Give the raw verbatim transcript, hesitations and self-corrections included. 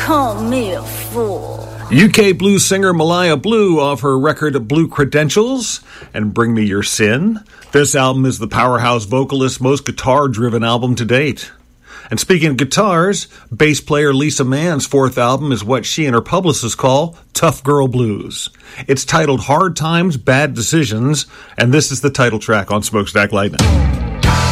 call me a fool. U K blues singer Malaya Blue off her record Blue Credentials and Bring Me Your Sin. This album is the powerhouse vocalist's most guitar-driven album to date. And speaking of guitars, bass player Lisa Mann's fourth album is what she and her publicist call Tough Girl Blues. It's titled Hard Times, Bad Decisions, and this is the title track on Smokestack Lightning.